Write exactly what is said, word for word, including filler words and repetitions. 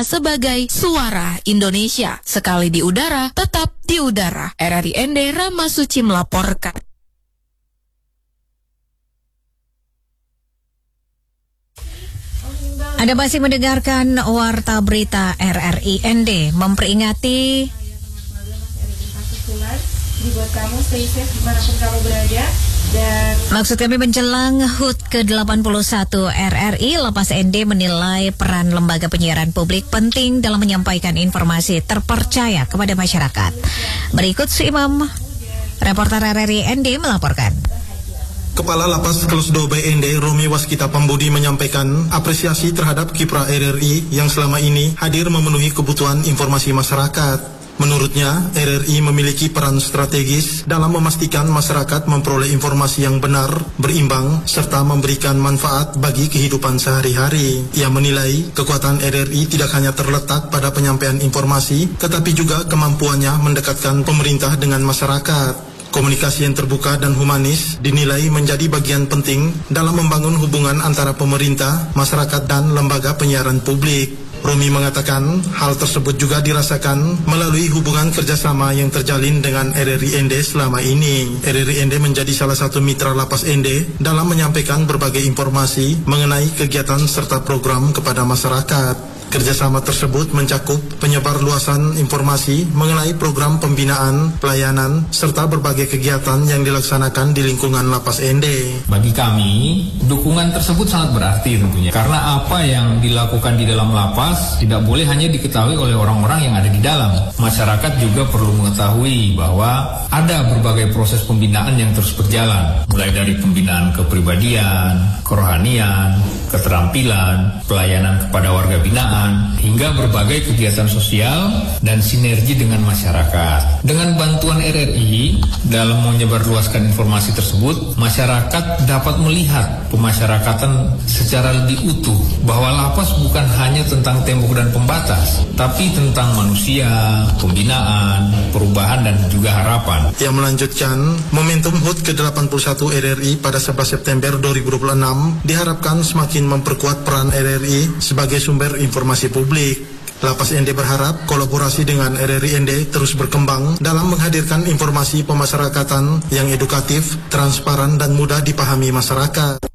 sebagai Suara Indonesia. Sekali di udara, tetap di udara. R R I N D Rama Suci melaporkan. Anda masih mendengarkan Warta Berita R R I N D memperingati dibuat kamu stay safe dimanapun kamu berada. Dan maksud kami menjelang H U T ke delapan puluh satu R R I, Lapas N D menilai peran lembaga penyiaran publik penting dalam menyampaikan informasi terpercaya kepada masyarakat. Berikut Suimam, reporter R R I N D melaporkan. Kepala Lapas Kelas dua B N D Romi Waskita Pambudi menyampaikan apresiasi terhadap kiprah R R I yang selama ini hadir memenuhi kebutuhan informasi masyarakat. Menurutnya, R R I memiliki peran strategis dalam memastikan masyarakat memperoleh informasi yang benar, berimbang, serta memberikan manfaat bagi kehidupan sehari-hari. Ia menilai kekuatan R R I tidak hanya terletak pada penyampaian informasi, tetapi juga kemampuannya mendekatkan pemerintah dengan masyarakat. Komunikasi yang terbuka dan humanis dinilai menjadi bagian penting dalam membangun hubungan antara pemerintah, masyarakat, dan lembaga penyiaran publik. Romi mengatakan hal tersebut juga dirasakan melalui hubungan kerjasama yang terjalin dengan R R I N D selama ini. R R I N D menjadi salah satu mitra Lapas N D dalam menyampaikan berbagai informasi mengenai kegiatan serta program kepada masyarakat. Kerjasama tersebut mencakup penyebarluasan informasi mengenai program pembinaan, pelayanan, serta berbagai kegiatan yang dilaksanakan di lingkungan Lapas N D. Bagi kami, dukungan tersebut sangat berarti tentunya. Karena apa yang dilakukan di dalam lapas tidak boleh hanya diketahui oleh orang-orang yang ada di dalam. Masyarakat juga perlu mengetahui bahwa ada berbagai proses pembinaan yang terus berjalan. Mulai dari pembinaan kepribadian, kerohanian, keterampilan, pelayanan kepada warga binaan, hingga berbagai kegiatan sosial dan sinergi dengan masyarakat. Dengan bantuan R R I dalam menyebarluaskan informasi tersebut, masyarakat dapat melihat pemasyarakatan secara lebih utuh bahwa lapas bukan hanya tentang tembok dan pembatas, tapi tentang manusia, pembinaan, perubahan, dan juga harapan. Ia melanjutkan, momentum H U T ke delapan puluh satu R R I pada sebelas September dua ribu dua puluh enam diharapkan semakin memperkuat peran R R I sebagai sumber informasi publik. Lapas N D berharap kolaborasi dengan R R I N D terus berkembang dalam menghadirkan informasi pemasyarakatan yang edukatif, transparan, dan mudah dipahami masyarakat.